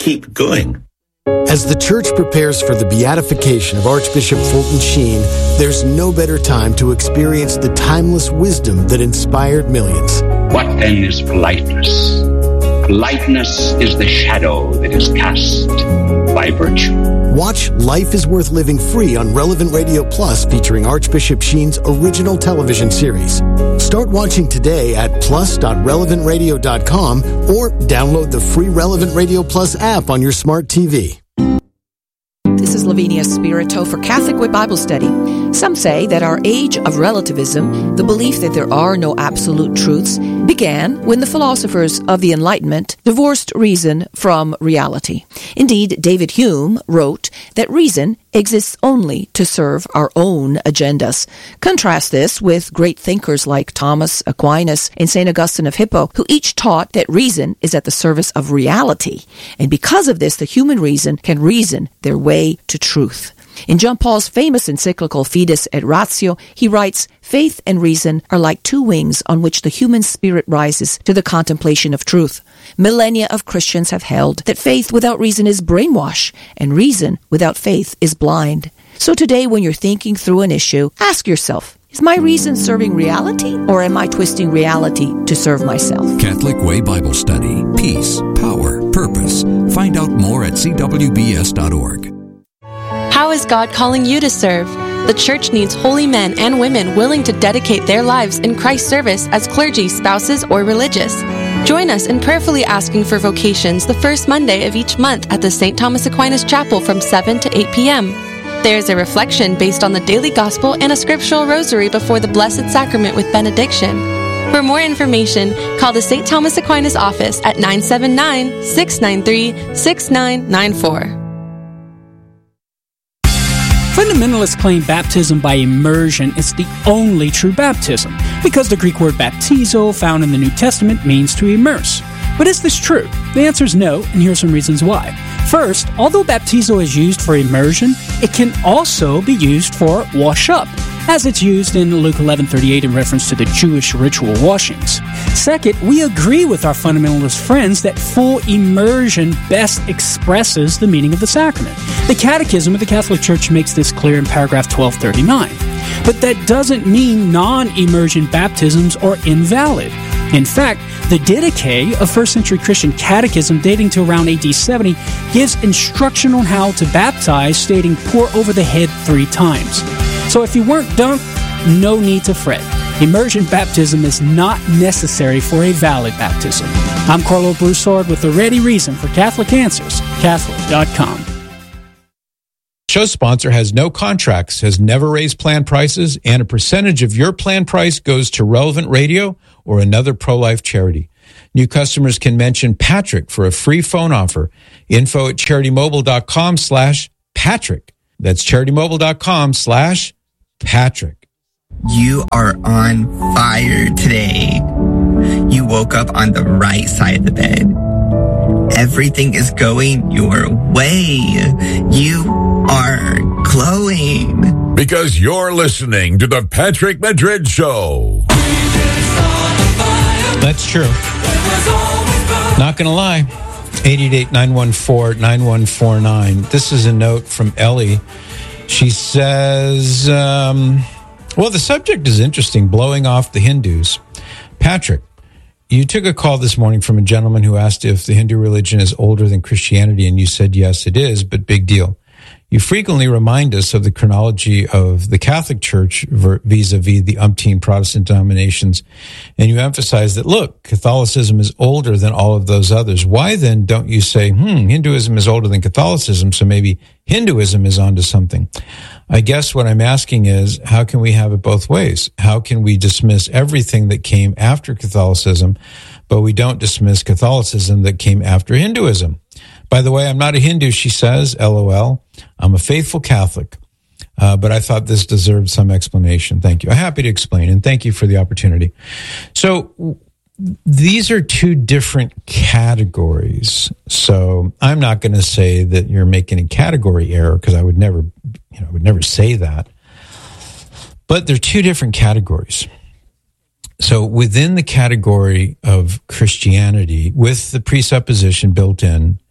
keep going. As the church prepares for the beatification of Archbishop Fulton Sheen, there's no better time to experience the timeless wisdom that inspired millions. What then is politeness? Politeness is the shadow that is cast by virtue. Watch Life is Worth Living free on Relevant Radio Plus, featuring Archbishop Sheen's original television series. Start watching today at plus.relevantradio.com or download the free Relevant Radio Plus app on your smart TV. This is Lavinia Spirito for Catholic Way Bible Study. Some say that our age of relativism, the belief that there are no absolute truths, began when the philosophers of the Enlightenment divorced reason from reality. Indeed, David Hume wrote that reason exists only to serve our own agendas. Contrast this with great thinkers like Thomas Aquinas and St. Augustine of Hippo, who each taught that reason is at the service of reality. And because of this, the human reason can reason their way to truth. In John Paul's famous encyclical Fides et Ratio, he writes, "Faith and reason are like two wings on which the human spirit rises to the contemplation of truth. Millennia of Christians have held that faith without reason is brainwash, and reason without faith is blind." So today, when you're thinking through an issue, ask yourself, is my reason serving reality, or am I twisting reality to serve myself? Catholic Way Bible Study. Peace, power, purpose. Find out more at cwbs.org. How is God calling you to serve? The Church needs holy men and women willing to dedicate their lives in Christ's service as clergy, spouses, or religious. Join us in prayerfully asking for vocations the first Monday of each month at the St. Thomas Aquinas Chapel from 7 to 8 p.m. There is a reflection based on the daily gospel and a scriptural rosary before the Blessed Sacrament with benediction. For more information, call the St. Thomas Aquinas office at 979-693-6994. Fundamentalists claim baptism by immersion is the only true baptism, because the Greek word baptizo, found in the New Testament, means to immerse. But is this true? The answer is no, and here are some reasons why. First, although baptizo is used for immersion, it can also be used for wash up, as it's used in Luke 11:38 in reference to the Jewish ritual washings. Second, we agree with our fundamentalist friends that full immersion best expresses the meaning of the sacrament. The Catechism of the Catholic Church makes this clear in paragraph 1239. But that doesn't mean non-immersion baptisms are invalid. In fact, the Didache, a first-century Christian catechism dating to around AD 70, gives instruction on how to baptize, stating, "Pour over the head 3 times. So if you weren't dunked, no need to fret. Immersion baptism is not necessary for a valid baptism. I'm Carlo Broussard with the ready reason for Catholic Answers, Catholic.com. Show sponsor has no contracts, has never raised plan prices, and a percentage of your plan price goes to Relevant Radio or another pro-life charity. New customers can mention Patrick for a free phone offer. info@CharityMobile.com/Patrick. That's CharityMobile.com/Patrick. You are on fire today. You woke up on the right side of the bed. Everything is going your way. You are glowing. Because you're listening to the Patrick Madrid Show. That's true. Not going to lie. 888-914-9149. This is a note from Ellie. She says, well, the subject is interesting, blowing off the Hindus. Patrick, you took a call this morning from a gentleman who asked if the Hindu religion is older than Christianity, and you said, yes, it is, but big deal. You frequently remind us of the chronology of the Catholic Church vis-a-vis the umpteen Protestant denominations, and you emphasize that, look, Catholicism is older than all of those others. Why then don't you say, Hinduism is older than Catholicism, so maybe Hinduism is onto something? I guess what I'm asking is, how can we have it both ways? How can we dismiss everything that came after Catholicism, but we don't dismiss Catholicism that came after Hinduism? By the way, I'm not a Hindu, she says, LOL. I'm a faithful Catholic, but I thought this deserved some explanation. Thank you. I'm happy to explain, and thank you for the opportunity. So these are two different categories. So I'm not going to say that you're making a category error, because I would never say that. But they're two different categories. So within the category of Christianity, with the presupposition built in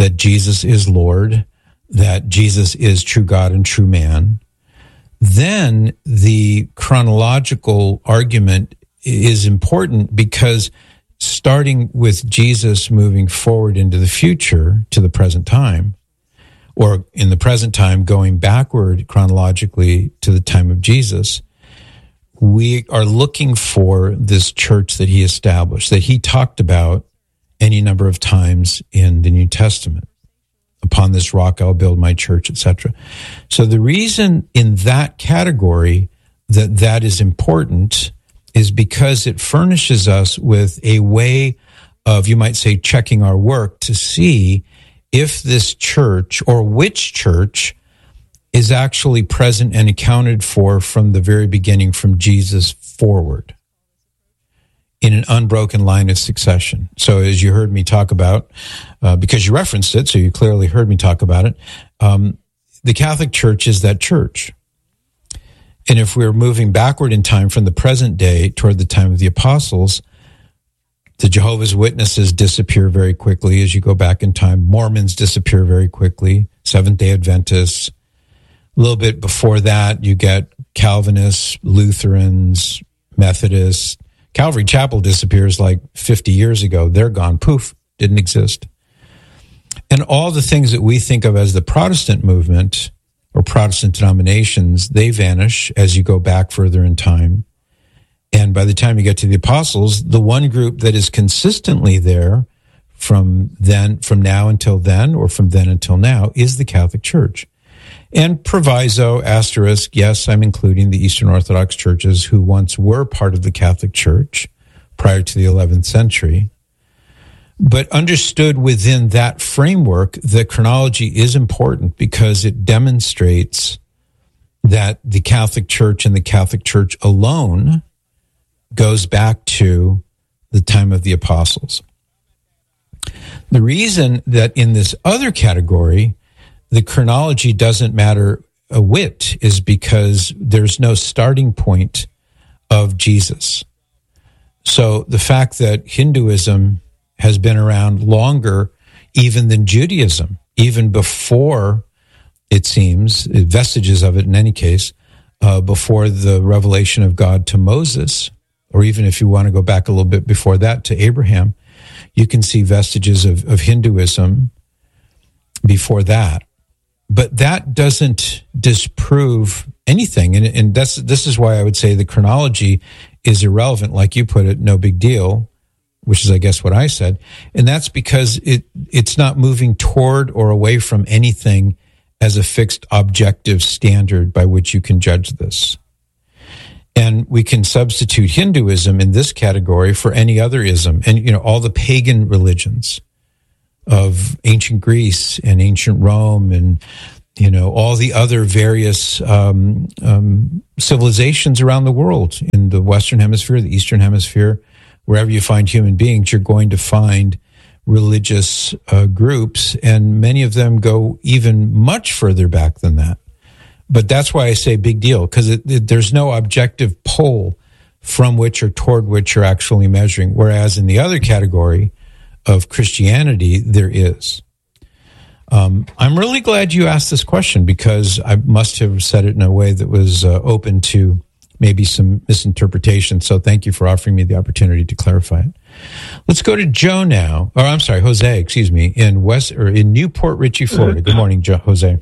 that Jesus is Lord, that Jesus is true God and true man, then the chronological argument is important, because starting with Jesus moving forward into the future to the present time, or in the present time going backward chronologically to the time of Jesus, we are looking for this church that he established, that he talked about any number of times in the New Testament. Upon this rock I'll build my church, etc. So the reason in that category that is important is because it furnishes us with a way of, you might say, checking our work to see if this church, or which church, is actually present and accounted for from the very beginning, from Jesus forward, in an unbroken line of succession. So as you heard me talk about, because you referenced it, so you clearly heard me talk about it, the Catholic Church is that church. And if we're moving backward in time from the present day toward the time of the apostles, the Jehovah's Witnesses disappear very quickly as you go back in time. Mormons disappear very quickly. Seventh-day Adventists. A little bit before that, you get Calvinists, Lutherans, Methodists. Calvary Chapel disappears like 50 years ago. They're gone. Poof. Didn't exist. And all the things that we think of as the Protestant movement or Protestant denominations, they vanish as you go back further in time. And by the time you get to the apostles, the one group that is consistently there from now until then, or from then until now, is the Catholic Church. And proviso, asterisk, yes, I'm including the Eastern Orthodox churches who once were part of the Catholic Church prior to the 11th century. But understood within that framework, the chronology is important because it demonstrates that the Catholic Church and the Catholic Church alone goes back to the time of the apostles. The reason that in this other category, the chronology doesn't matter a whit is because there's no starting point of Jesus. So the fact that Hinduism has been around longer even than Judaism, even before, it seems, vestiges of it in any case, before the revelation of God to Moses, or even if you want to go back a little bit before that to Abraham, you can see vestiges of Hinduism before that. But that doesn't disprove anything. And this is why I would say the chronology is irrelevant. Like you put it, no big deal, which is, I guess, what I said. And that's because it's not moving toward or away from anything as a fixed objective standard by which you can judge this. And we can substitute Hinduism in this category for any other ism. And, all the pagan religions of ancient Greece and ancient Rome and, all the other various civilizations around the world in the Western Hemisphere, the Eastern Hemisphere, wherever you find human beings, you're going to find religious groups, and many of them go even much further back than that. But that's why I say big deal, because there's no objective pole from which or toward which you're actually measuring, whereas in the other category of Christianity, there is. I'm really glad you asked this question, because I must have said it in a way that was open to maybe some misinterpretation. So thank you for offering me the opportunity to clarify it. Let's go to Joe now. Or I'm sorry, Jose, excuse me, in Newport Richey, Florida. Good morning, Jose.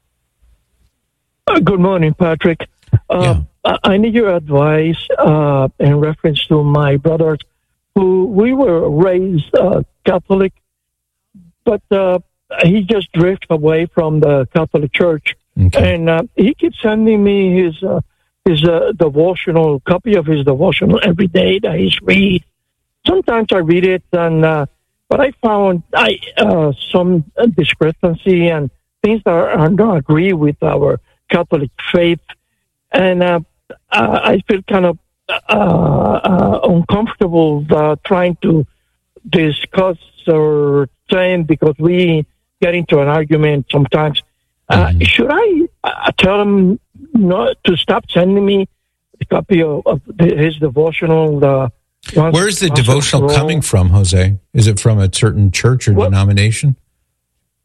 Good morning, Patrick. I need your advice in reference to my brothers, who we were raised Catholic, but he just drifted away from the Catholic Church, and he keeps sending me his devotional, copy of his devotional every day that he's read. Sometimes I read it, but I found some discrepancy and things that don't agree with our Catholic faith, and I feel kind of uncomfortable trying to discuss or saying, because we get into an argument sometimes. Should I tell him not to stop sending me a copy of his devotional? Where's the devotional coming from, Jose? Is it from a certain church or denomination?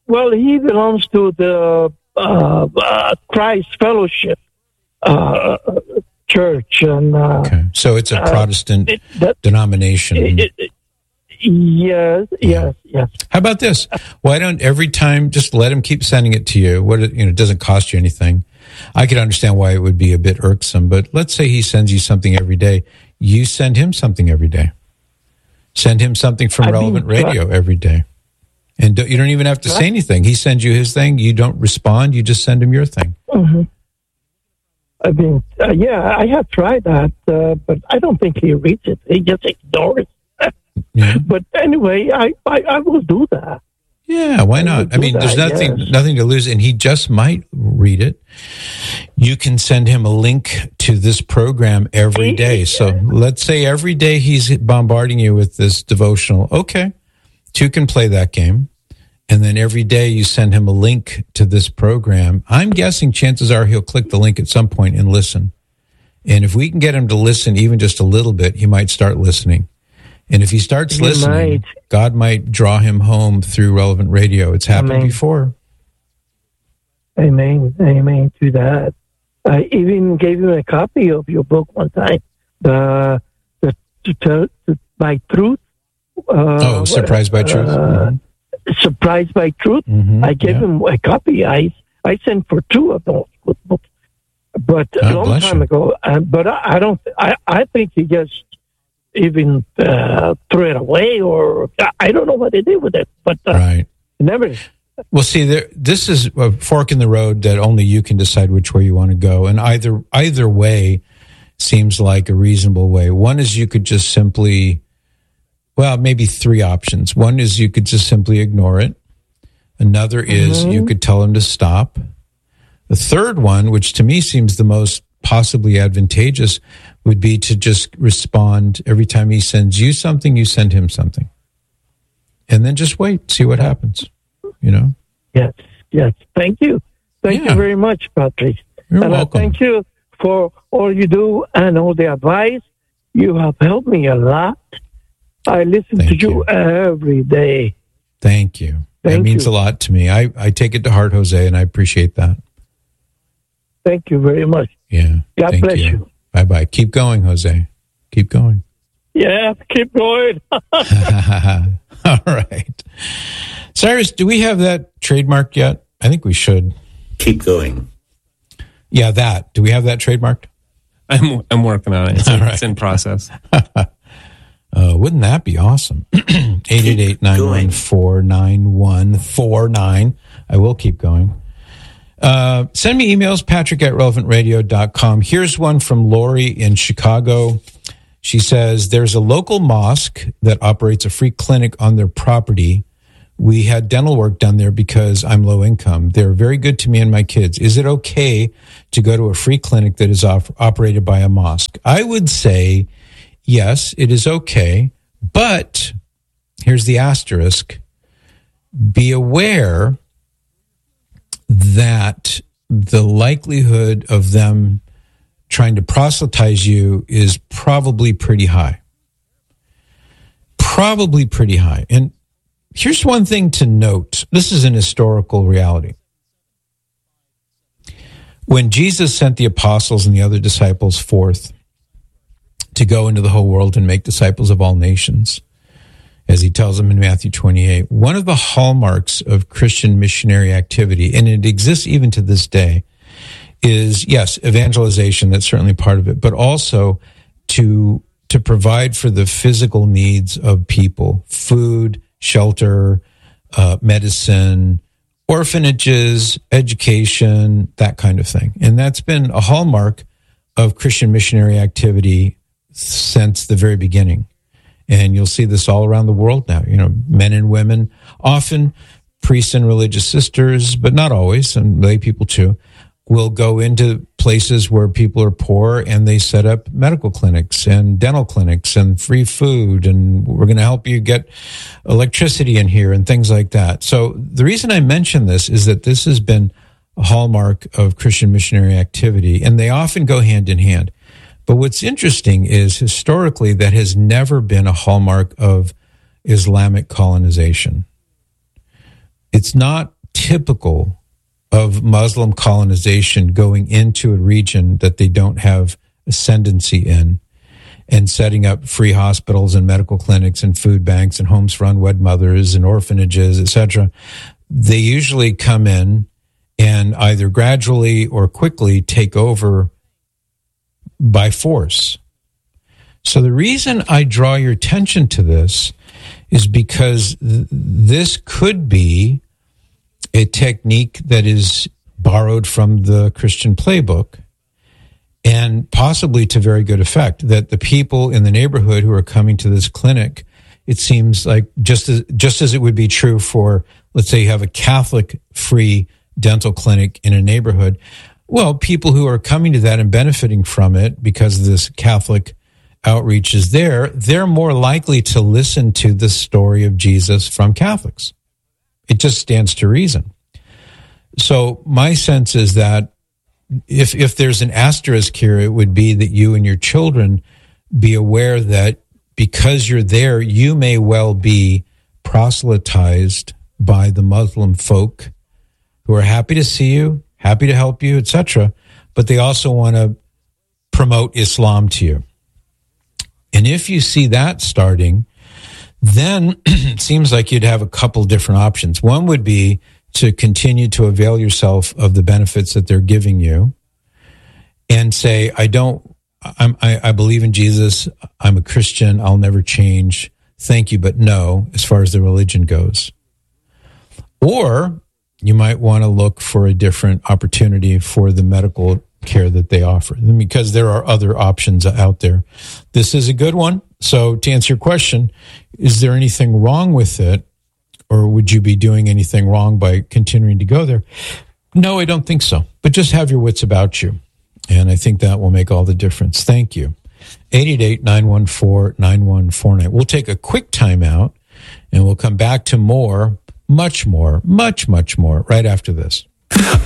Well, he belongs to the Christ Fellowship Church, and okay. So it's a Protestant denomination. Yes. How about this? Why don't every time just let him keep sending it to you? It doesn't cost you anything. I could understand why it would be a bit irksome, but let's say he sends you something every day. You send him something every day. Send him something from Relevant Radio every day. And you don't even have to say anything. He sends you his thing. You don't respond. You just send him your thing. Mm-hmm. I mean, I have tried that, but I don't think he reads it. He just ignores it. Yeah. But anyway, I will do that. Yeah, why not? I mean, there's nothing to lose, and he just might read it. You can send him a link to this program every day. So let's say every day he's bombarding you with this devotional. Okay, 2 can play that game. And then every day you send him a link to this program. I'm guessing chances are he'll click the link at some point and listen. And if we can get him to listen even just a little bit, he might start listening. And if he starts listening, God might draw him home through Relevant Radio. It's happened before. Amen. Amen to that. I even gave him a copy of your book one time, the by Truth. Surprised by Truth. Surprised by Truth. Mm-hmm, I gave him a copy. I sent for 2 of those books, but a long time ago. But I don't. I think he just even threw it away, or I don't know what they did with it. But never. Well, see, this is a fork in the road that only you can decide which way you want to go, and either way seems like a reasonable way. One is you could just simply. Well, maybe 3 options. One is you could just simply ignore it. Another is you could tell him to stop. The third one, which to me seems the most possibly advantageous, would be to just respond every time he sends you something, you send him something. And then just wait, see what happens, Yes. Thank you. Thank you very much, Patrick. You're welcome. Thank you for all you do and all the advice. You have helped me a lot. I listen to you every day. Thank you. That means a lot to me. I take it to heart, Jose, and I appreciate that. Thank you very much. Yeah. God bless you. Bye-bye. Keep going, Jose. Keep going. Yeah, keep going. All right. Cyrus, do we have that trademarked yet? I think we should. Keep going. Yeah, that. Do we have that trademarked? I'm working on it. It's in process. Wouldn't that be awesome? 888-914-9149. I will keep going. Send me emails, patrick@relevantradio.com. Here's one from Lori in Chicago. She says, there's a local mosque that operates a free clinic on their property. We had dental work done there because I'm low income. They're very good to me and my kids. Is it okay to go to a free clinic that is operated by a mosque? I would say, yes, it is okay, but here's the asterisk. Be aware that the likelihood of them trying to proselytize you is probably pretty high. Probably pretty high. And here's one thing to note. This is an historical reality. When Jesus sent the apostles and the other disciples forth to go into the whole world and make disciples of all nations, as he tells them in Matthew 28, one of the hallmarks of Christian missionary activity, and it exists even to this day, is, yes, evangelization, that's certainly part of it, but also to provide for the physical needs of people, food, shelter, medicine, orphanages, education, that kind of thing. And that's been a hallmark of Christian missionary activity since the very beginning. And you'll see this all around the world now, men and women, often priests and religious sisters, but not always, and lay people too, will go into places where people are poor and they set up medical clinics and dental clinics and free food, and we're going to help you get electricity in here and things like that. So the reason I mention this is that this has been a hallmark of Christian missionary activity, and they often go hand in hand. But what's interesting is historically that has never been a hallmark of Islamic colonization. It's not typical of Muslim colonization going into a region that they don't have ascendancy in and setting up free hospitals and medical clinics and food banks and homes for unwed mothers and orphanages, etc. They usually come in and either gradually or quickly take over by force. So the reason I draw your attention to this is because this could be a technique that is borrowed from the Christian playbook, and possibly to very good effect, that the people in the neighborhood who are coming to this clinic, it seems like just as it would be true for, let's say you have a Catholic free dental clinic in a neighborhood, well, people who are coming to that and benefiting from it because this Catholic outreach is there, they're more likely to listen to the story of Jesus from Catholics. It just stands to reason. So my sense is that if there's an asterisk here, it would be that you and your children be aware that because you're there, you may well be proselytized by the Muslim folk who are happy to see you, happy to help you, etc., but they also want to promote Islam to you. And if you see that starting, then it seems like you'd have a couple different options. One would be to continue to avail yourself of the benefits that they're giving you and say, I believe in Jesus. I'm a Christian. I'll never change. Thank you, but no, as far as the religion goes. Or you might want to look for a different opportunity for the medical care that they offer, because there are other options out there. This is a good one. So to answer your question, is there anything wrong with it, or would you be doing anything wrong by continuing to go there? No, I don't think so. But just have your wits about you. And I think that will make all the difference. Thank you. 888-914-9149. We'll take a quick time out, and we'll come back to more, much more, much more right after this.